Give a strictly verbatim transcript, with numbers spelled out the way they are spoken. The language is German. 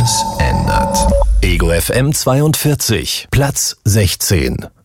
alles ändert. Ego F M zweiundvierzig, Platz sechzehn.